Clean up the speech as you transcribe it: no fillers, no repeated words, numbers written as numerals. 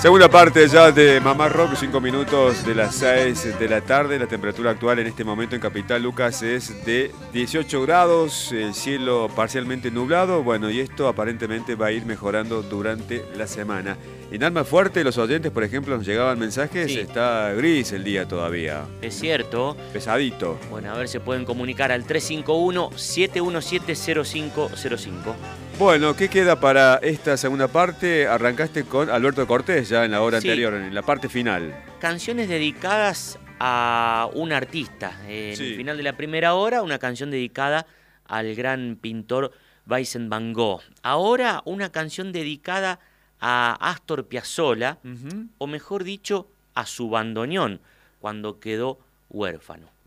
Segunda parte ya de Mamá Rock, 5 minutos de las 6 de la tarde. La temperatura actual en este momento en Capital, Lucas, es de 18 grados, el cielo parcialmente nublado. Bueno, y esto aparentemente va a ir mejorando durante la semana. En Alma Fuerte, los oyentes, por ejemplo, nos llegaban mensajes, Sí. Está gris el día todavía. Es cierto. Pesadito. Bueno, a ver, se pueden comunicar al 351-717-0505. Bueno, ¿qué queda para esta segunda parte? Arrancaste con Alberto Cortés ya en la hora Sí. anterior, en la parte final. Canciones dedicadas a un artista. En Sí. el final de la primera hora, una canción dedicada al gran pintor Vincent Van Gogh. Ahora, una canción dedicada a Astor Piazzolla, o mejor dicho, a su bandoneón, cuando quedó huérfano.